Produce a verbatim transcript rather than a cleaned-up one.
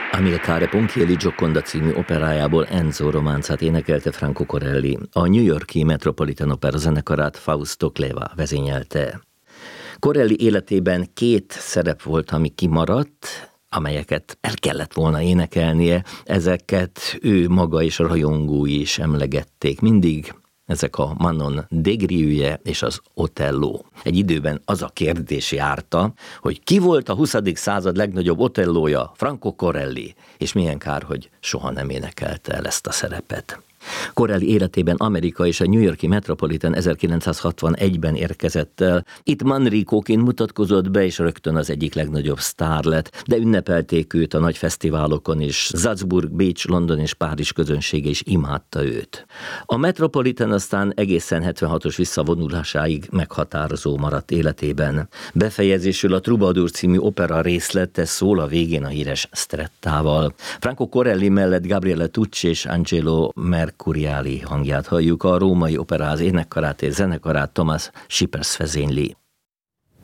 Amilcare Ponchielli Gioconda című operájából Enzo románcát énekelte Franco Corelli. A New York-i Metropolitan Opera zenekarát Fausto Cleva vezényelte. Corelli életében két szerep volt, ami kimaradt, amelyeket el kellett volna énekelnie. Ezeket ő maga és a rajongói is emlegették mindig. Ezek a Manon Degrieux és az Otello. Egy időben az a kérdés járta, hogy ki volt a huszadik század legnagyobb Otellója, Franco Corelli, és milyen kár, hogy soha nem énekelte el ezt a szerepet. Corelli életében Amerika és a New York-i Metropolitan ezerkilencszázhatvanegyben érkezett el. Itt Manricoként mutatkozott be, és rögtön az egyik legnagyobb sztár lett, de ünnepelték őt a nagy fesztiválokon is. Salzburg, Bécs, London és Párizs közönsége is imádta őt. A Metropolitan aztán egészen hetvenhatos visszavonulásáig meghatározó maradt életében. Befejezésül a Troubadour című opera részlete szól a végén a híres Strettával. Franco Corelli mellett Gabriele Tucci és Angelo Mercuriali hangját halljuk, a római operáz énekkarát és zenekarát Thomas Schippers vezényli.